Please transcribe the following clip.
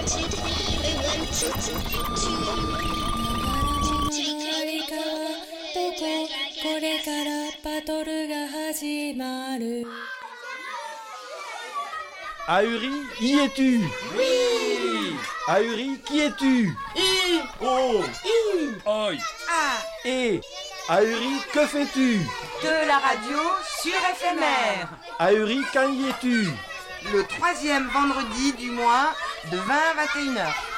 Ahuri, y es-tu? Oui. Ahuri, qui es-tu? I. Oh. I. Oi. A. Et Ahuri, que fais-tu? De la radio sur éphémère. Ahuri, quand y es-tu? Le 3e vendredi du mois de 20 à 21h.